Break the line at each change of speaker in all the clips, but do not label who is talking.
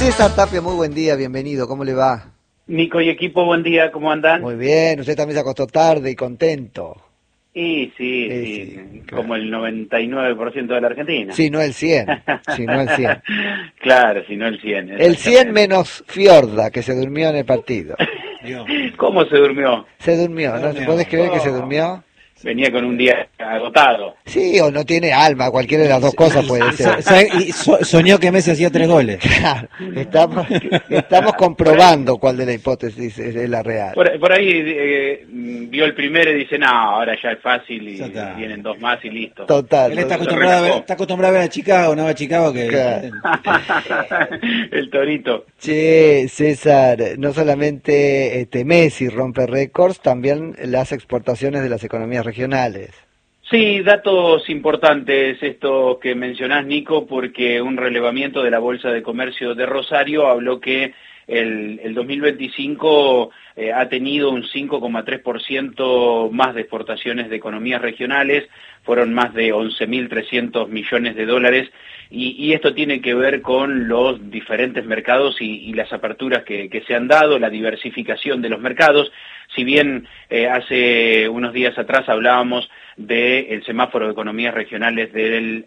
César Tapia, muy buen día, bienvenido, ¿cómo le va?
Nico y equipo, buen día, ¿cómo andan?
Muy bien, usted también se acostó tarde y contento.
Y sí,
claro.
como el 99% de la Argentina.
Sí, no el 100, sí, no el 100.
Claro, si no el 100.
El 100 menos Fiorda, que se durmió en el partido.
¿Cómo se durmió?
Se durmió, ¿no? ¿Podés creer que se durmió?
Venía con un día agotado.
Sí, o no tiene alma, cualquiera de las dos cosas puede ser.
Y soñó que Messi hacía 3 goles.
Claro, estamos comprobando cuál de la hipótesis es la real.
Por ahí vio el primero y dice, no, ahora ya es fácil y vienen 2 más y listo.
Total.
Él está acostumbrado a ver a Chicago, no a Chicago que...
Claro.
El torito.
Che, César, no solamente Messi rompe récords, también las exportaciones de las economías regionales.
Sí, datos importantes esto que mencionás, Nico, porque un relevamiento de la Bolsa de Comercio de Rosario habló que el 2025 ha tenido un 5,3% más de exportaciones de economías regionales, fueron más de 11.300 millones de dólares, y esto tiene que ver con los diferentes mercados y las aperturas que se han dado, la diversificación de los mercados. Si bien hace unos días atrás hablábamos del semáforo de economías regionales de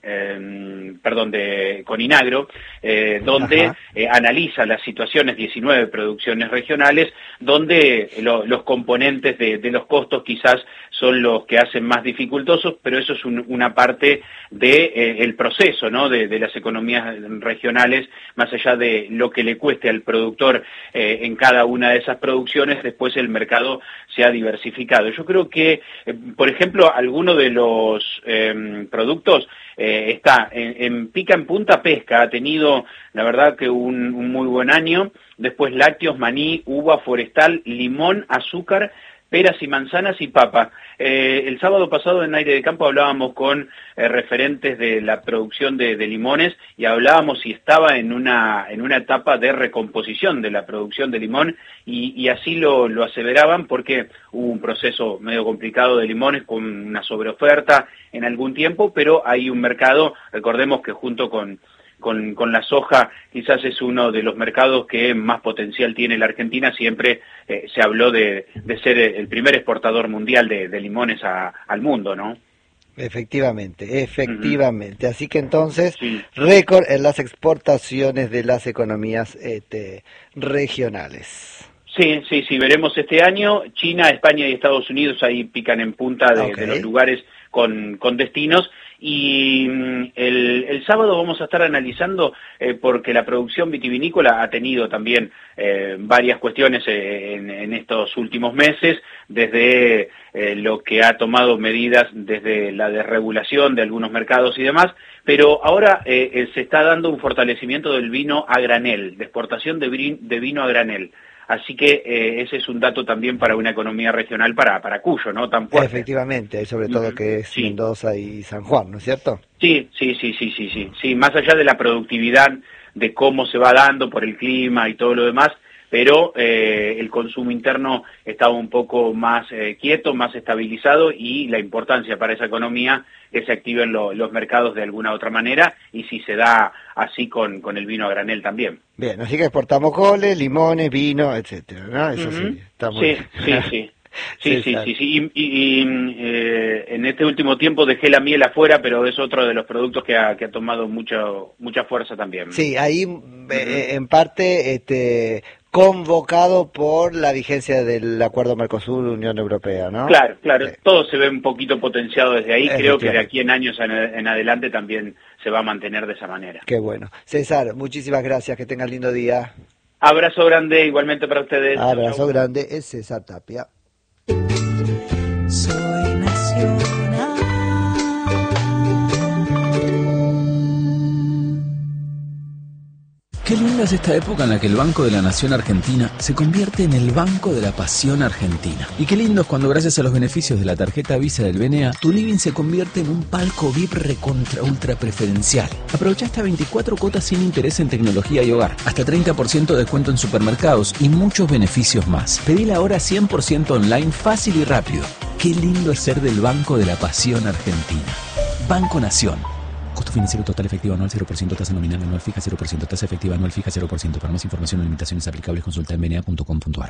Coninagro, donde analiza las situaciones, 19 producciones regionales, donde los componentes de los costos quizás son los que hacen más dificultosos, pero eso es una parte del proceso, ¿no? de las economías regionales, más allá de lo que le cueste al productor en cada una de esas producciones, después el mercado se ha diversificado. Yo creo que, por ejemplo, alguno de los productos está pica en punta pesca, ha tenido la verdad que un muy buen año, después lácteos, maní, uva, forestal, limón, azúcar, peras y manzanas y papa. El sábado pasado en Aire de Campo hablábamos con referentes de la producción de limones y hablábamos si estaba en una etapa de recomposición de la producción de limón y así lo aseveraban porque hubo un proceso medio complicado de limones con una sobreoferta en algún tiempo, pero hay un mercado, recordemos que junto con la soja quizás es uno de los mercados que más potencial tiene la Argentina. Siempre se habló de ser el primer exportador mundial de limones al mundo, ¿no? Efectivamente.
Uh-huh. Así que entonces, sí, récord en las exportaciones de las economías regionales.
Sí, veremos este año. China, España y Estados Unidos ahí pican en punta de los lugares con destinos. Y el sábado vamos a estar analizando, porque la producción vitivinícola ha tenido también varias cuestiones en estos últimos meses, desde lo que ha tomado medidas desde la desregulación de algunos mercados y demás, pero ahora se está dando un fortalecimiento del vino a granel, de exportación de vino a granel. Así que ese es un dato también para una economía regional para Cuyo, ¿no? Tan fuerte.
Efectivamente, sobre todo que es Mendoza y San Juan, ¿no es cierto?
Sí, más allá de la productividad, de cómo se va dando por el clima y todo lo demás, pero el consumo interno está un poco más quieto, más estabilizado, y la importancia para esa economía que se activen los mercados de alguna otra manera, y si se da así con el vino a granel también.
Bien, así que exportamos coles, limones, vino, etcétera, ¿no? Eso sí, está muy bien.
Sí. Y en este último tiempo dejé la miel afuera, pero es otro de los productos que ha tomado mucha fuerza también.
Sí, ahí en parte convocado por la vigencia del acuerdo Mercosur-Unión Europea, ¿no?
Claro, todo se ve un poquito potenciado desde ahí. Creo que de aquí en años en adelante también se va a mantener de esa manera.
Qué bueno. César, muchísimas gracias, que tengan lindo día.
Abrazo grande, igualmente para ustedes.
Abrazo grande, es César Tapia.
Soy nacional.
Qué linda es esta época en la que el Banco de la Nación Argentina se convierte en el Banco de la Pasión Argentina. Y qué lindo es cuando, gracias a los beneficios de la tarjeta Visa del BNA, tu living se convierte en un palco VIP recontra ultra preferencial. Aprovecha hasta 24 cuotas sin interés en tecnología y hogar, hasta 30% de descuento en supermercados y muchos beneficios más. Pedila ahora 100% online, fácil y rápido. Qué lindo es ser del Banco de la Pasión Argentina. Banco Nación. Costo financiero total efectivo anual 0%, tasa nominal anual fija 0%, tasa efectiva anual fija 0%. Para más información o limitaciones aplicables consulta en bna.com.ar.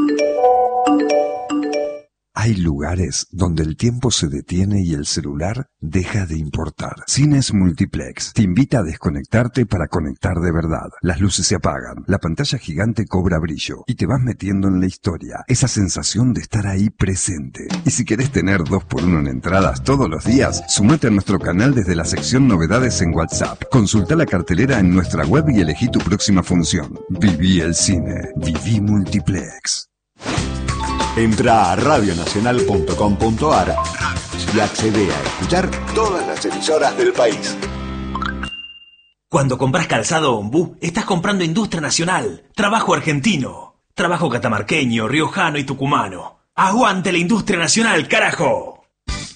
Hay lugares donde el tiempo se detiene y el celular deja de importar. Cines Multiplex te invita a desconectarte para conectar de verdad. Las luces se apagan, la pantalla gigante cobra brillo y te vas metiendo en la historia. Esa sensación de estar ahí presente. Y si querés tener 2x1 en entradas todos los días, sumate a nuestro canal desde la sección Novedades en WhatsApp. Consulta la cartelera en nuestra web y elegí tu próxima función. Viví el cine. Viví Multiplex.
Entra a radionacional.com.ar y accede a escuchar todas las emisoras del país.
Cuando compras calzado Ombú, estás comprando industria nacional, trabajo argentino, trabajo catamarqueño, riojano y tucumano. ¡Aguante la industria nacional, carajo!